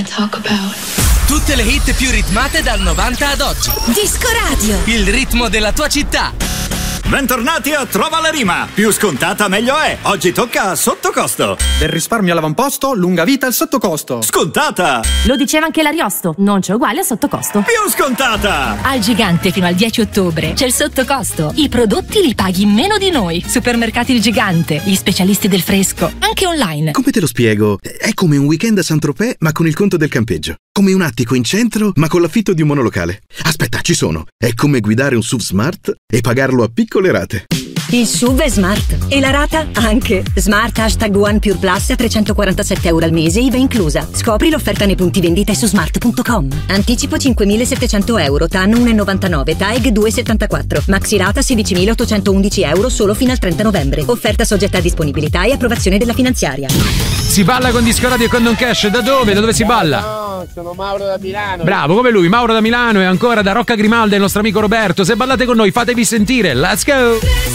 wanna talk about. Tutte le hit più ritmate dal 90 ad oggi. Disco Radio. Il ritmo della tua città. Bentornati a Trova la rima. Più scontata meglio è. Oggi tocca a sottocosto. Del risparmio all'avamposto, lunga vita al sottocosto. Scontata. Lo diceva anche l'Ariosto, non c'è uguale a sottocosto. Più scontata. Al Gigante fino al 10 ottobre c'è il sottocosto. I prodotti li paghi meno di noi. Supermercati Il Gigante, gli specialisti del fresco, anche online. Come te lo spiego? È come un weekend a Saint-Tropez ma con il conto del campeggio. Come un attico in centro ma con l'affitto di un monolocale. Aspetta, ci sono. È come guidare un SUV smart e pagarlo a piccole rate. Il SUV è smart e la rata anche. Smart #One Pure Plus a €347 al mese, IVA inclusa. Scopri l'offerta nei punti vendita e su smart.com. Anticipo €5.700, TAN 1,99, TAEG 2,74. Maxi rata €16.811 solo fino al 30 novembre. Offerta soggetta a disponibilità e approvazione della finanziaria. Si balla con Disco Radio e con Don Cash. Da dove? Da dove si balla? No, sono Mauro da Milano. Bravo, come lui, Mauro da Milano e ancora da Rocca Grimalda il nostro amico Roberto. Se ballate con noi fatevi sentire. Let's go!